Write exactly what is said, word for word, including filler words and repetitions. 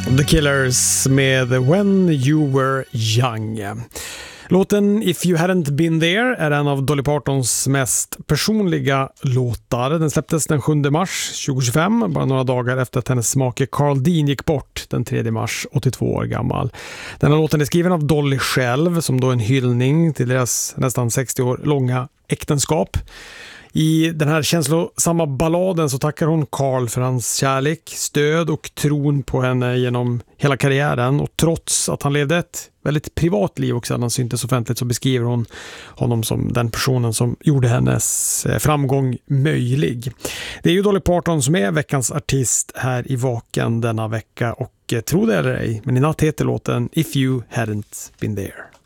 The Killers med When You Were Young. Låten If You Hadn't Been There är en av Dolly Partons mest personliga låtar. Den släpptes den sjunde mars tjugohundratjugofem, bara några dagar efter att hennes make Carl Dean gick bort den tredje mars, åttiotvå år gammal. Den här låten är skriven av Dolly själv som då en hyllning till deras nästan sextio år långa äktenskap. I den här känslosamma balladen så tackar hon Carl för hans kärlek, stöd och tron på henne genom hela karriären. Och trots att han levde ett väldigt privat liv också, han syntes offentligt, så beskriver hon honom som den personen som gjorde hennes framgång möjlig. Det är ju Dolly Parton som är veckans artist här i Vaken denna vecka, och tro det eller ej, men i natt heter låten If You Hadn't Been There.